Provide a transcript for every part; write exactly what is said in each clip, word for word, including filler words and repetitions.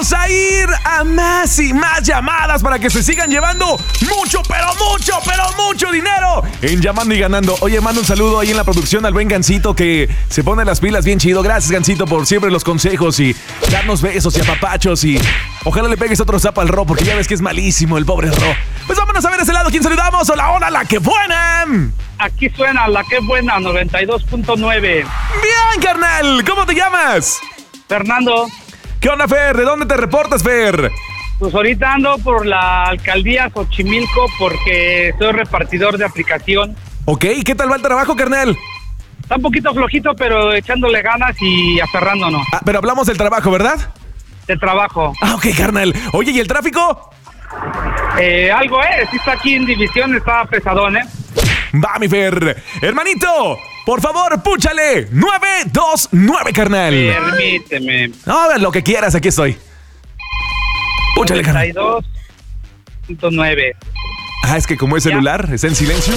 vamos a ir a más y más llamadas para que se sigan llevando mucho, pero mucho, pero mucho dinero en Llamando y Ganando. Oye, mando un saludo ahí en la producción al buen Gansito que se pone las pilas bien chido. Gracias, Gansito, por siempre los consejos y darnos besos y apapachos. Y ojalá le pegues otro zap al Ro, porque ya ves que es malísimo el pobre Ro. Pues vámonos a ver ese lado. ¿Quién saludamos? Hola, hola, la que buena. Aquí suena la que buena, noventa y dos punto nueve. Bien, carnal. ¿Cómo te llamas? Fernando. ¿Qué onda, Fer? ¿De dónde te reportas, Fer? Pues ahorita ando por la alcaldía Xochimilco porque soy repartidor de aplicación. Ok, ¿qué tal va el trabajo, carnal? Está un poquito flojito, pero echándole ganas y aferrándonos. Ah, pero hablamos del trabajo, ¿verdad? De trabajo. Ah, ok, carnal. Oye, ¿y el tráfico? Eh, algo, ¿eh? Sí está aquí en división, está pesadón, ¿eh? Va, mi Fer. Hermanito, por favor, púchale. nueve dos nueve, carnal. Permíteme. No, lo que quieras, aquí estoy. Púchale, carnal. noventa y dos punto nueve. Ah, es que como es celular, está en silencio.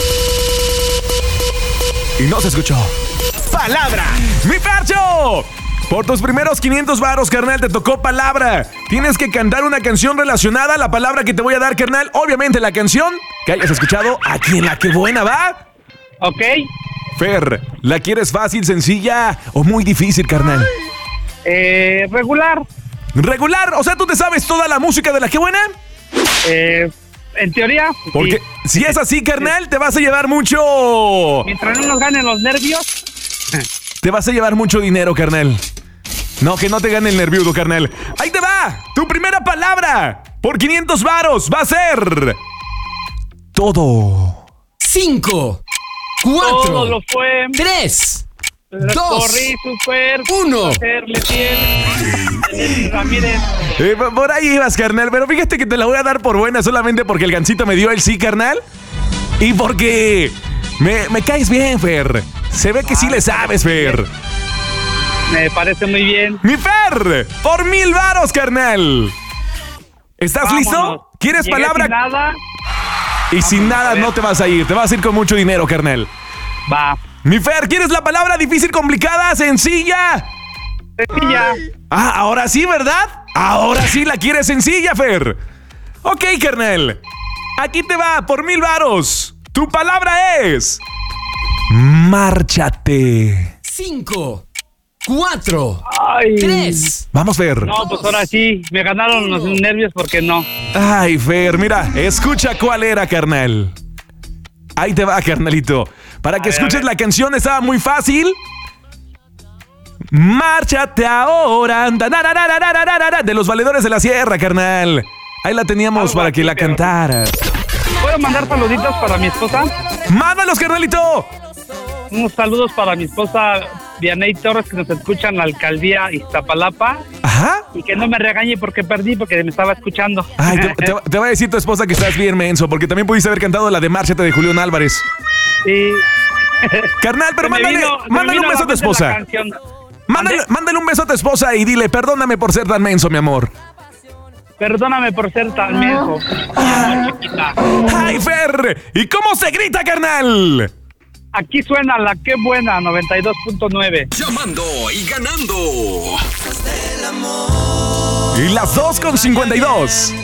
Y no se escuchó. ¡Palabra! ¡Mi Fercho! Por tus primeros quinientos varos, carnal, te tocó palabra. Tienes que cantar una canción relacionada a la palabra que te voy a dar, carnal. Obviamente la canción que hayas escuchado aquí en La Que Buena, ¿va? Ok. Fer, ¿la quieres fácil, sencilla o muy difícil, carnal? Eh, regular. Regular, o sea, ¿tú te sabes toda la música de La Que Buena? Eh, en teoría. Porque sí. Si es así, carnal, te vas a llevar mucho... Mientras no nos ganen los nervios... Te vas a llevar mucho dinero, carnal. No, que no te gane el nerviudo, carnal. ¡Ahí te va! Tu primera palabra por quinientos varos va a ser... Todo. Cinco, cuatro, Todo lo fue. tres, dos, Corrí super. uno. Hacerle fiel. Ramírez. Eh, por ahí ibas, carnal, pero fíjate que te la voy a dar por buena solamente porque el Gansito me dio el sí, carnal. Y porque me, me caes bien, Fer. Se ve que ah, sí le sabes, Fer. Me parece muy bien. ¡Mi Fer! ¡Por mil varos, carnal! ¿Estás Vámonos. listo? ¿Quieres Llegué palabra? Sin nada. Y Vamos sin nada no te vas a ir. Te vas a ir con mucho dinero, carnal. Va. Mi Fer, ¿quieres la palabra difícil, complicada, sencilla? Sencilla. Ah, ahora sí, ¿verdad? Ahora sí la quieres sencilla, Fer. Ok, carnal. Aquí te va, por mil varos. Tu palabra es... Márchate. Cinco, cuatro, Ay. tres. Vamos, Fer. No, pues ahora sí. Me ganaron los nervios porque no. Ay, Fer, mira, escucha cuál era, carnal. Ahí te va, carnalito. Para que a ver, escuches la canción, estaba muy fácil. Márchate ahora. De los Valedores de la Sierra, carnal. Ahí la teníamos Algo para aquí, que la pero... cantaras. ¿Puedo mandar saluditos para mi esposa? ¡Mándalos, carnalito! Unos saludos para mi esposa Vianey Torres, que nos escucha en la alcaldía Iztapalapa. Ajá. Y que no me regañe porque perdí, porque me estaba escuchando. Ay, te, te, te va a decir tu esposa que estás bien menso, porque también pudiste haber cantado la de Márchate de Julián Álvarez. Sí. Carnal, pero mándale, vino, mándale un beso a tu esposa. Mándale, mándale un beso a tu esposa y dile, perdóname por ser tan menso, mi amor. Perdóname por ser tan menso. Ah. ¡Ay, Fer! ¿Y cómo se grita, carnal? Aquí suena la que buena, noventa y dos punto nueve. Llamando y ganando. Y las dos con cincuenta y dos.